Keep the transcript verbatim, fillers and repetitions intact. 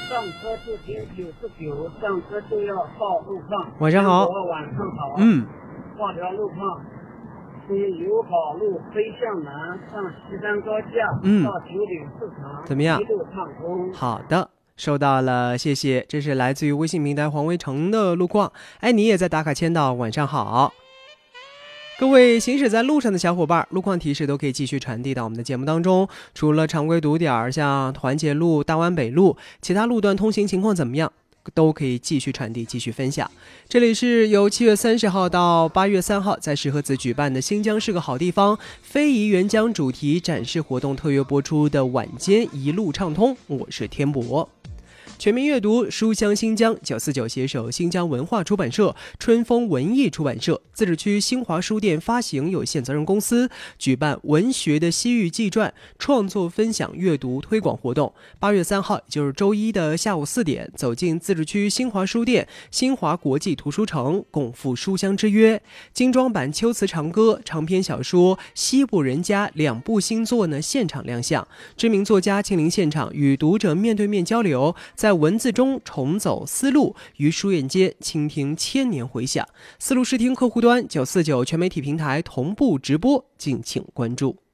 上车就停九十九，上车就要报路况。 晚上好。 晚上好。 嗯。 报条路况是友好路飞向南，上西山高架， 嗯， 到九鼎市场， 怎么样？ 一路畅通。 好的。收到了，谢谢。这是来自于微信平台黄维成的路况。哎，你也在打卡签到，晚上好。各位行驶在路上的小伙伴，路况提示都可以继续传递到我们的节目当中。除了常规堵点，像团结路、大湾北路，其他路段通行情况怎么样，都可以继续传递，继续分享。这里是由七月三十号到八月三号在石河子举办的新疆是个好地方非遗援疆主题展示活动特约播出的晚间一路畅通，我是天博。全民阅读书香新疆，九四九携手新疆文化出版社、春风文艺出版社、自治区新华书店发行有限责任公司举办文学的西域纪传创作分享阅读推广活动。八月三号，也就是周一的下午四点，走进自治区新华书店、新华国际图书城，共赴书香之约。精装版秋词长歌、长篇小说《西部人家》两部新作呢现场亮相，知名作家亲临现场与读者面对面交流，在在文字中重走丝路，于书院间倾听千年回响。丝路视听客户端九四九全媒体平台同步直播，敬请关注。